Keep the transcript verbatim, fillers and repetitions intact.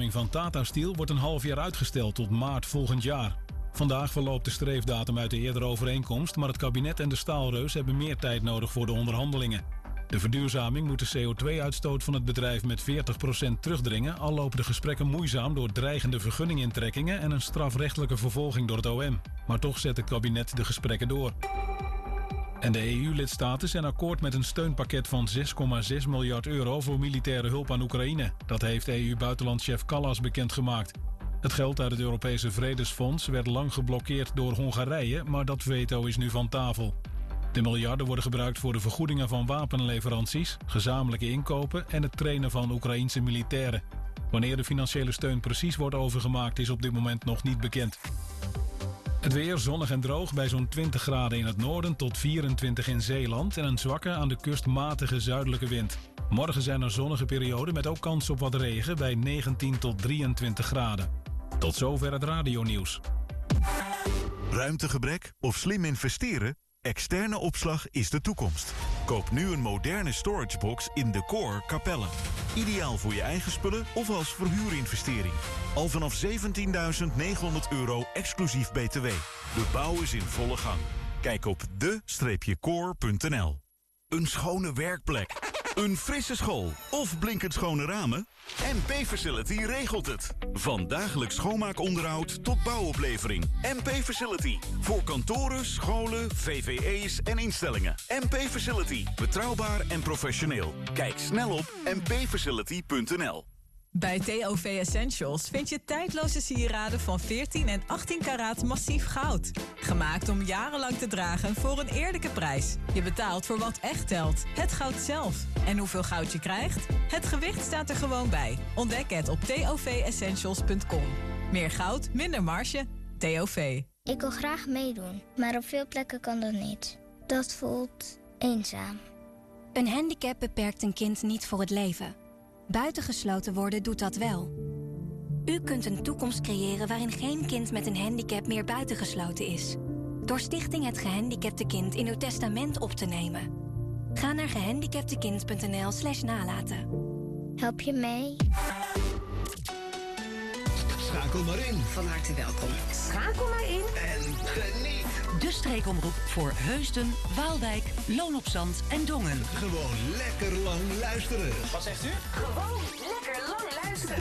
overnaming van Tata Steel wordt een half jaar uitgesteld tot maart volgend jaar. Vandaag verloopt de streefdatum uit de eerdere overeenkomst, maar het kabinet en de staalreus hebben meer tijd nodig voor de onderhandelingen. De verduurzaming moet de C O twee uitstoot van het bedrijf met veertig procent terugdringen, al lopen de gesprekken moeizaam door dreigende vergunningintrekkingen en een strafrechtelijke vervolging door het O M. Maar toch zet het kabinet de gesprekken door. En de E U-lidstaten zijn akkoord met een steunpakket van zes komma zes miljard euro voor militaire hulp aan Oekraïne. Dat heeft E U-buitenlandchef Kallas bekendgemaakt. Het geld uit het Europese Vredesfonds werd lang geblokkeerd door Hongarije, maar dat veto is nu van tafel. De miljarden worden gebruikt voor de vergoedingen van wapenleveranties, gezamenlijke inkopen en het trainen van Oekraïense militairen. Wanneer de financiële steun precies wordt overgemaakt is op dit moment nog niet bekend. Het weer zonnig en droog bij zo'n twintig graden in het noorden tot vierentwintig in Zeeland en een zwakke aan de kust matige zuidelijke wind. Morgen zijn er zonnige perioden met ook kans op wat regen bij negentien tot drieëntwintig graden. Tot zover het radionieuws. Ruimtegebrek of slim investeren? Externe opslag is de toekomst. Koop nu een moderne storagebox in Decor Capelle. Ideaal voor je eigen spullen of als verhuurinvestering. Al vanaf zeventienduizend negenhonderd euro exclusief B T W. De bouw is in volle gang. Kijk op de core punt n l. Een schone werkplek, een frisse school of blinkend schone ramen? M P Facility regelt het. Van dagelijks schoonmaakonderhoud tot bouwoplevering. M P Facility. Voor kantoren, scholen, V V E's en instellingen. M P Facility. Betrouwbaar en professioneel. Kijk snel op m p facility punt n l. Bij T O V Essentials vind je tijdloze sieraden van veertien en achttien karaat massief goud. Gemaakt om jarenlang te dragen voor een eerlijke prijs. Je betaalt voor wat echt telt. Het goud zelf. En hoeveel goud je krijgt? Het gewicht staat er gewoon bij. Ontdek het op t o v essentials punt com. Meer goud, minder marge. T O V. Ik wil graag meedoen, maar op veel plekken kan dat niet. Dat voelt eenzaam. Een handicap beperkt een kind niet voor het leven. Buitengesloten worden doet dat wel. U kunt een toekomst creëren waarin geen kind met een handicap meer buitengesloten is. Door Stichting Het Gehandicapte Kind in uw testament op te nemen. Ga naar gehandicaptekind punt n l slash nalaten. Help je mee? Schakel maar in. Van harte welkom. Schakel maar in. En geniet. De streekomroep voor Heusden, Waalwijk, Loon op Zand en Dongen. Gewoon lekker lang luisteren. Wat zegt u? Gewoon